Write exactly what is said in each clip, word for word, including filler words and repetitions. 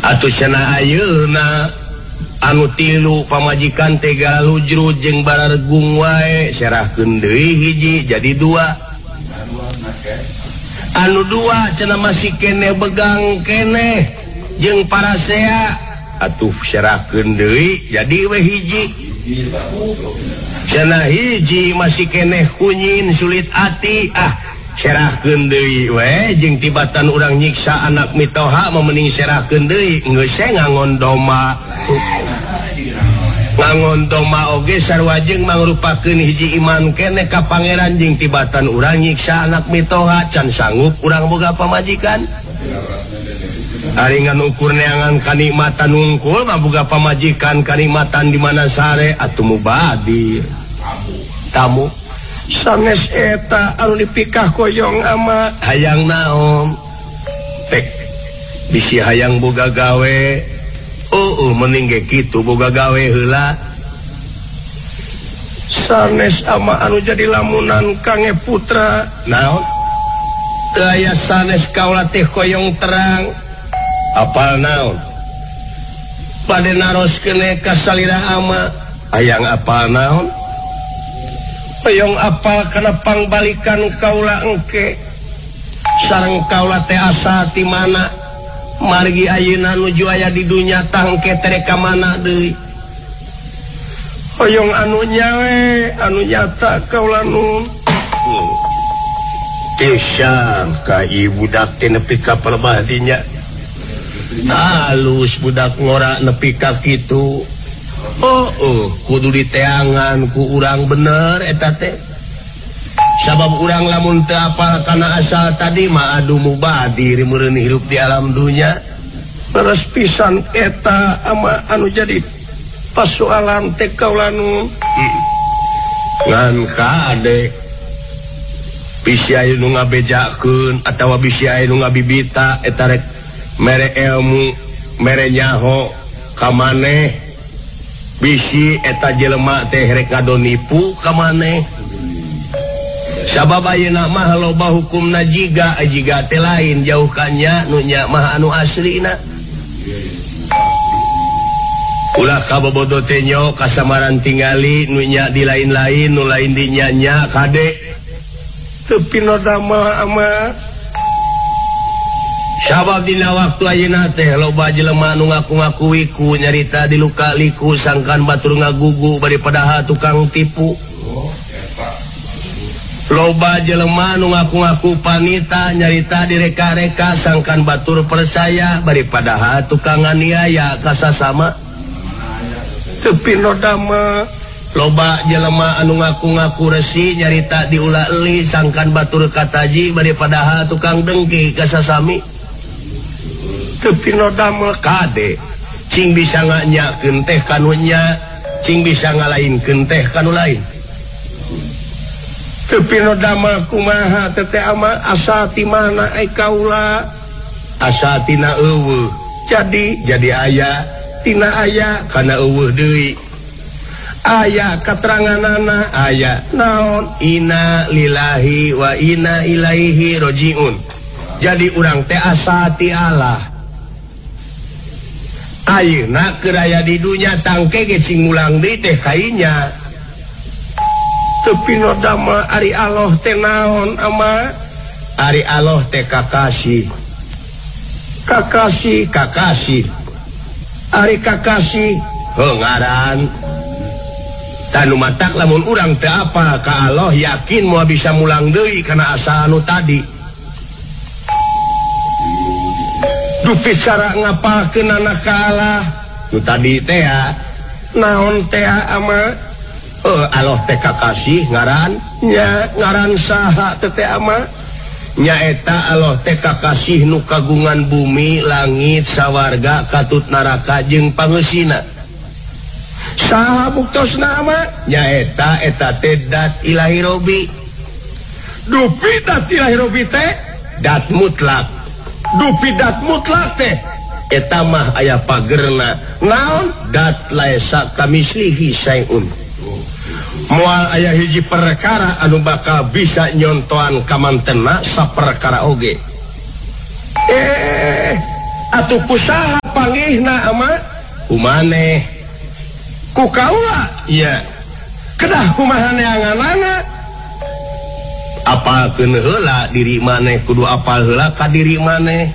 atuh cenah ayeuna anu tilu pamajikan tega lujru jeung barargung wae serahkeun deui hiji jadi dua. Anu dua cenah masih keneh begang keneh jeung parasea atuh serahkeun deui jadi we hiji. Cenah hiji masih keneh kunyin sulit ati ah serahkeun deui we jeung tibatan urang nyiksa anak mitoha mamening serahkeun deui geus ngangon doma. Ngangon doma oge sarua jeung mangrupakeun hiji iman keneh ka pangeran jeung tibatan urang nyiksa anak mitoha can sanggup urang boga pamajikan. Ari ngan ukur neangan kanikmatan unggul mah boga pamajikan kanikmatan di mana sare atuh mubadir. Tamu sanes eta anu dipikah koyong ama hayang naon tek bisi hayang boga gawe. Oh, uh, mending ge kitu boga gawe heula. Sanes ama anu jadi lamunan Kange Putra naon teu aya sanes kaula teh koyong terang apal naon bade naroskeun ka salira ama hayang apal naon hoyong apal kana pangbalikan kaula engke sareng kaula teh asa ti mana margi ayeuna nuju aya di dunya tangke tere ka mana deui hoyong anu nyawe anu nyata kaula nun tisang ka ibu budak teh nepi ka pelebah dinya halus budak ngora nepi ka kitu. Oh oh kudu diteangan ku urang bener eta teh sabab urang lamun teu apal kana asal tadi mah adu mubadir meureun hirup di alam dunya. Leres pisan eta ama anu jadi pasoalan teh kaula nu hmm. Ngan kade bisi aya nu ngabejakeun atawa bisi aya nu ngabibita eta rek mere ilmu mere nyaho ka maneh bisi eta jelema teh rek ngadonipu ka maneh sabab ayeuna mah loba hukumna jiga jiga teh lain jauh kanya nu nya mah anu aslina. Ulah kabobodo teh nyo kasamaran tingali nu nya di lain-lain nu lain di nya-nya kade teu pinodama ama sabab dina waktu ayeuna teh loba jelema nu ngaku-ngaku wiku nyarita di luka liku sangkan batur ngagugu bari padaha tukang tipu. Loba jelema nu ngaku-ngaku panita nyarita di reka-reka sangkan batur persaya bari padaha tukang aniaya ka sasama. Teu pinodama loba jelema anu ngaku-ngaku resi nyarita di ulah eli sangkan batur kataji bari padaha tukang dengki ka sasami. Teu pinodama kade cing bisa nganyakeun teh kanu nya cing bisa ngalainkeun teh kanu lain. Teu pinodama kumaha teteh ama asa ti mana ai kaula asa tina eueuh jadi jadi aya tina aya kana eueuh deui aya kateranganana aya naon inna lillahi wa inna ilaihi rajiun jadi urang teh asa ti Allah. Ayeuna keur aya di dunya tangke ge cing mulang deui teh kainya teu pinodama ari Allah teh naon ama ari Allah teh kakasih kakasih kakasih ari kakasih heuh ngaran tanu matak lamun urang teu apal ka Allah yakin moal bisa mulang deui kana asa anu tadi. Dupi cara ngapalkeun anak kalah nu tadi teh naon teh ama eh Allah teh kakasih ngaran nya ngaran saha teh teh ama nya eta Allah teh kakasih nu kagungan bumi langit sawarga katut naraka jeung pangeusina. Saha buktosna ama nya eta eta teh dat ilahi robi. Dupi dat ilahi robi teh dat mutlak. Dupi dat mutlak teh eta mah aya pagerna naon dat laesa kamislihi sayun moal aya hiji perkara anu bakal bisa nyontoan kamantena saperkara oge eh atuh kusaha panggihna ama kumaneh ku kaula iya kedah kumaha neanganana apalkeun heula diri maneh kudu apal heula ka diri maneh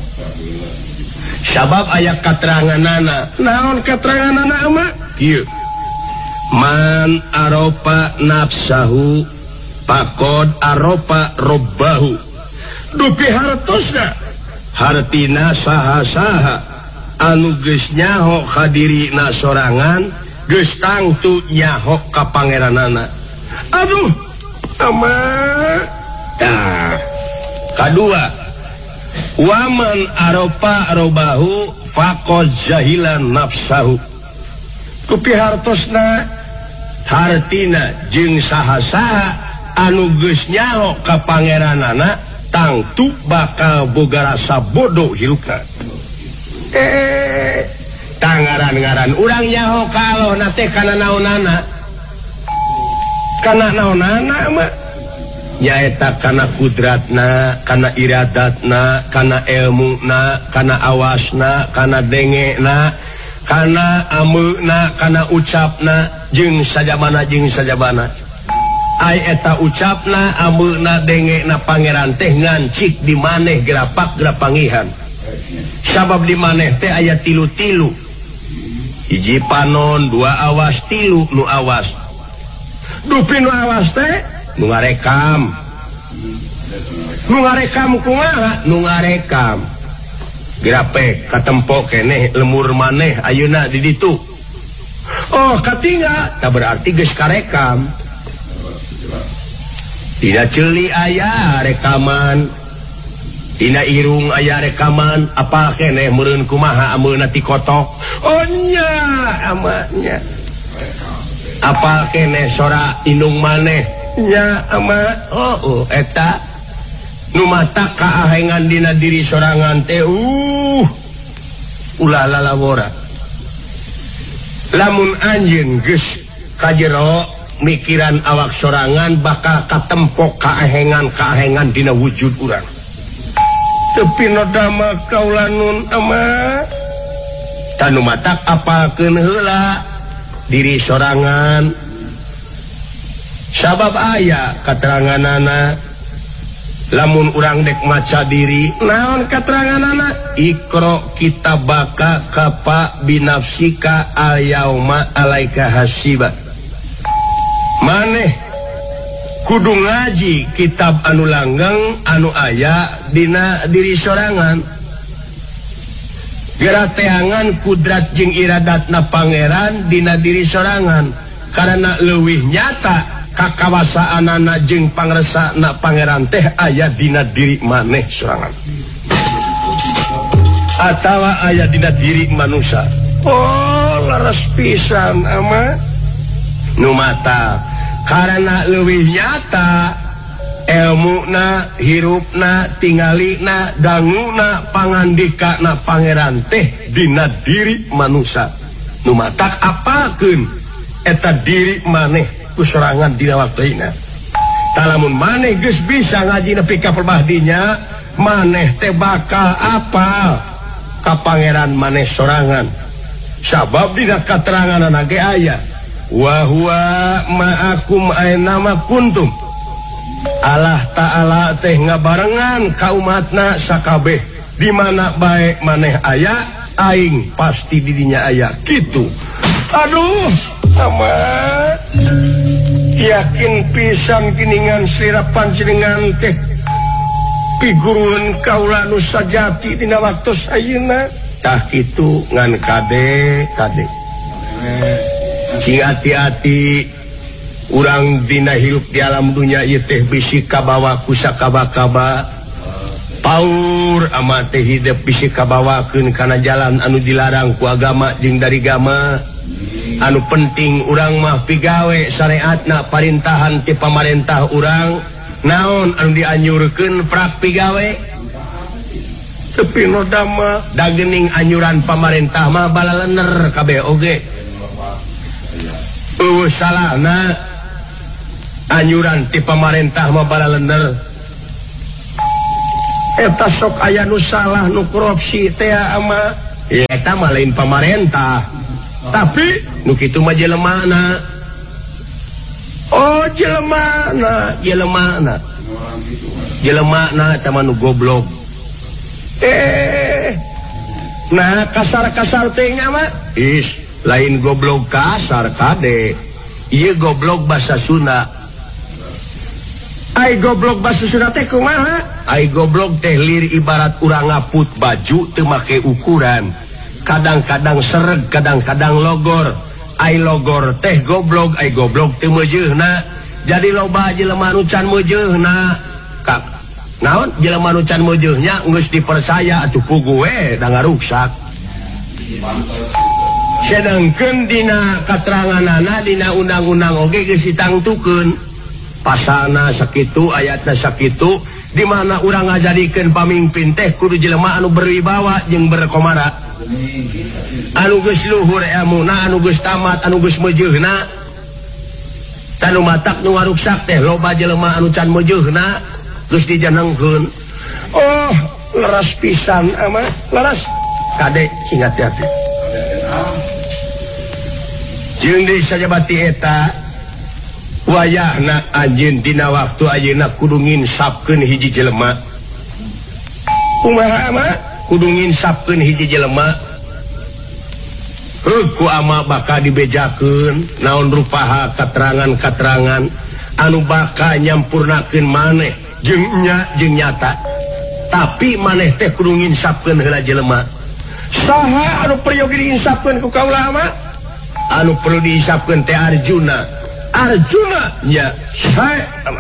sabab aya kateranganana naon kateranganana ama kieu man aropa nafsahu pakod aropa robbahu dupi hartosna hartina saha-saha anu geus nyaho ka dirina sorangan geus tangtu nyaho ka pangeranana aduh ama tah kadua waman aropa robahu faqad jahilan nafsahu kupi hartosna hartina jeung saha-saha anu geus nyaho ka pangeranana tangtu bakal boga rasa bodoh hirupna eh tangaran-ngaran urang nyaho kalau nate kana naonana kana naonana mah nyaeta kana kudratna kana iradatna kana ilmuna kana awasna kana dengena kana ameuna kana ucapna jeung sajabana jeung sajabana ai eta ucapna ameuna dengena pangeran teh ngancik di maneh gerapak gerapangihan sabab di maneh teh aya tilu-tilu hiji panon dua awas tilu nu awas dupi nu awas teh nu ngarekam nu ngarekam kumaha nu ngarekam grapek katempo keneh lemur maneh ayeuna di ditu oh katinggal tak berarti geus karekam tidak ceuli aya rekaman dina irung aya rekaman apa keneh meureun kumaha ameuna ti kotok oh nya amanya apa keneh sora indung maneh nya ama oh, oh eta nu mata kaahengan dina diri sorangan teh uh ulah lalawora lamun anjeun geus kajero mikiran awak sorangan bakal katempok kaahengan kaahengan dina wujud urang tapi nodama kaulanun ama tanu matak apalkeun heula diri sorangan sabab aya kateranganana lamun urang dek maca diri naon kateranganana ikro kitabaka kapa binafsika al-yauma alaika hasiba maneh kudu ngaji kitab anu langgeng anu aya dina diri sorangan gerateangan kudrat jeung iradatna pangeran dina diri sorangan karena leuwih nyata kakawasaanana jeung pangresana pangeran teh aya dina diri maneh sorangan atawa aya dina diri manusia oh laras pisan ama nu mata karena leuwih nyata ilmuna hirupna tinggalina danguna pangandikana pangeran teh dina diri manusia nu matak apalkeun eta diri maneh kusorangan dina waktuina talamun maneh geus bisa ngaji nepi ka perbahdinya maneh teh bakal apal ka pangeran maneh sorangan sabab dina kateranganana ge aya wa huwa ma'akum aina kuntum Allah Ta'ala teh ngabarengan ka umatna sakabeh di mana bae maneh aya aing pasti didinya aya kitu aduh ama yakin pisan kiningan sira panjenengan teh piguruan kaula nu sajati dina waktos ayeuna tah kitu ngan kade kade sing hati-hati urang dina hirup di alam dunia ieu teh bisi kabawa ku sakaba-kaba paur ama teh hidup bisi kabawakeun kana jalan anu dilarang ku agama jeung dari agama anu penting urang mah pigawe syariatna parintahan ti pamarentah urang naon anu dianjurkeun prak pigawe tapi nodama dagening anjuran pamarentah mah balalener kabeh oge eueuh salahna anjuran ti pamarentah mah balalener eta sok aya nu salah nu korupsi teh ama eta mah lain pamarentah tapi nu kitu mah jelemana. Oh jelemana jelemana jelemana eta mah nu goblok. Eh nah kasar-kasar teh mah is lain goblok kasar kade. Ieu goblok basa Sunda. Ai goblok basa Sunda teh kumaha? Ai goblok teh lir ibarat urang ngaput baju teu make ukuran. Kadang-kadang sereg, kadang-kadang logor. Ai logor teh goblok, ai goblok teu meujeuhna. Jadi loba jelema nu can meujeuhna. Kak, naon jelema nu can meujeuhnya geus dipercaya atuh ku gue da ngaruksak. Sedangkeun dina kateranganana dina undang-undang oge geus ditangtukeun. Pasalna sakitu, ayatna sakitu, di mana urang ngajadikeun pamimpin teh kudu jelema anu berwibawa jeung berkomara. Anu geus luhur ilmuna, anu geus tamat, anu geus meujeuhna. Tanu matak nu ngaruksak teh loba jelema anu can meujeuhna geus dijanengkeun. Oh, leres pisan ama, leres. Kade sing hati-hati. Jeung deui sajabati eta wayahna anjeun dina waktu ayeuna kudu nginsapkeun hiji jelema. Kumaha mah? Kudu nginsapkeun hiji jelema. Heuh ku ama bakal dibejakeun naon rupaha katerangan-katerangan anu bakal nyampurnakeun maneh jeung nya jeung nyata. Tapi maneh teh kudu nginsapkeun heula jelema. Saha anu perlu diinsapkeun ku kaula mah? Anu perlu diinsapkeun teh Arjuna. Arjuna nya sae ama.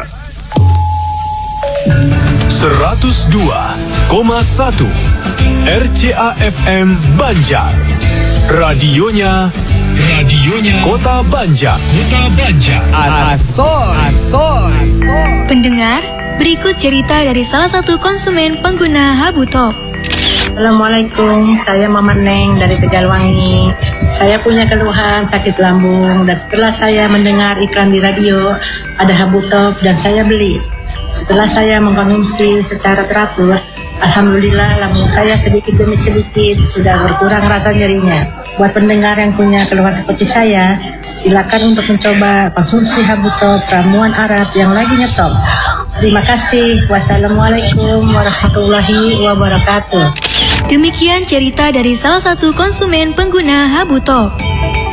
seratus dua koma satu R C A F M Banjar. Radionya Radionya Kota Banjar. Kota Banjar. Asol. Asol. Pendengar, berikut cerita dari salah satu konsumen pengguna Habutop. Assalamualaikum, saya Mama Neng dari Tegalwangi. Saya punya keluhan sakit lambung dan setelah saya mendengar iklan di radio ada Habutop dan saya beli. Setelah saya mengkonsumsi secara teratur, alhamdulillah lambung saya sedikit demi sedikit sudah berkurang rasa nyerinya. Buat pendengar yang punya keluhan seperti saya, silakan untuk mencoba konsumsi Habutop ramuan Arab yang lagi ngetop. Terima kasih. Wassalamualaikum warahmatullahi wabarakatuh. Demikian cerita dari salah satu konsumen pengguna Habutop.